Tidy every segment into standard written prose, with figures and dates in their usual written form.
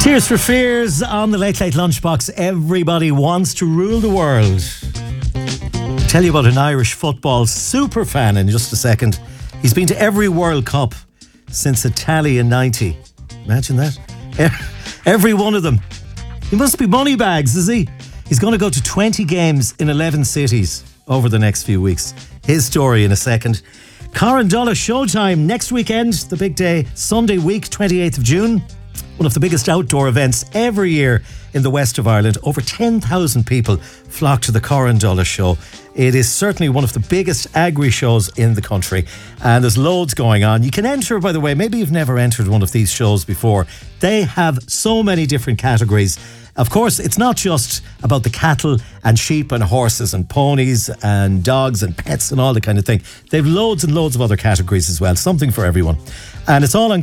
Tears for Fears on the Late Late Lunchbox. Everybody wants to rule the world. I'll tell you about an Irish football super fan in just a second. He's been to every World Cup since Italy in 90. Imagine that. Every one of them. He must be money bags, is he? He's going to go to 20 games in 11 cities over the next few weeks. His story in a second. Corandullah Showtime next weekend, the big day, Sunday week, 28th of June. One of the biggest outdoor events every year in the west of Ireland. Over 10,000 people flock to the Corandullah Show. It is certainly one of the biggest agri shows in the country, and there's loads going on. You can enter, by the way, maybe you've never entered one of these shows before. They have so many different categories. Of course, it's not just about the cattle and sheep and horses and ponies and dogs and pets and all that kind of thing. They've loads and loads of other categories as well, something for everyone. And it's all on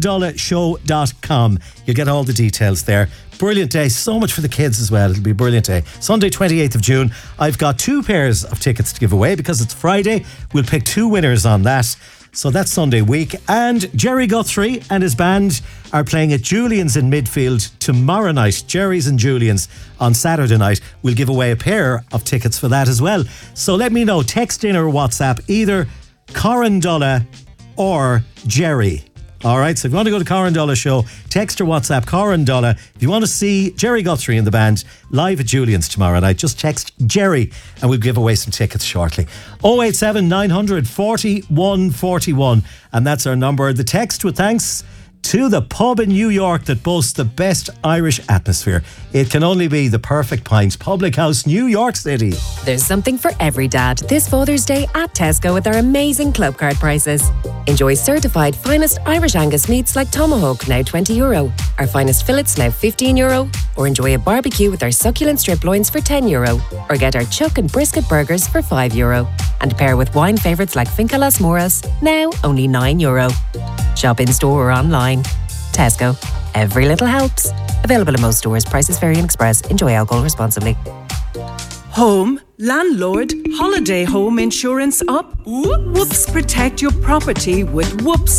corandullahshow.com. You'll get all the details there. Brilliant day, so much for the kids as well. It'll be a brilliant day. Sunday 28th of June. I've got 2 pairs of tickets to give away because it's Friday. We'll pick 2 winners on that. So that's Sunday week. And Jerry Guthrie and his band are playing at Julian's in Midfield tomorrow night. Jerry's and Julian's on Saturday night. We'll give away a pair of tickets for that as well. So let me know. Text in or WhatsApp either Corandullah or Jerry. All right, so if you want to go to Corandullah Show, text or WhatsApp Corandullah. If you want to see Jerry Guthrie and the band live at Julian's tomorrow night, just text Jerry and we'll give away some tickets shortly. 087 900 41 41, and that's our number. The text with thanks to the pub in New York that boasts the best Irish atmosphere. It can only be the Perfect Pint, Public House, New York City. There's something for every dad this Father's Day at Tesco with our amazing club card prices. Enjoy certified finest Irish Angus meats like Tomahawk, now €20. Our finest fillets, now €15. Or enjoy a barbecue with our succulent strip loins for €10. Or get our chuck and brisket burgers for €5. And pair with wine favourites like Finca Las Moras, now only €9. Shop in store or online. Tesco. Every little helps. Available in most stores. Prices vary in Express. Enjoy alcohol responsibly. Home, landlord, holiday home insurance up? Whoops. Protect your property with Whoops.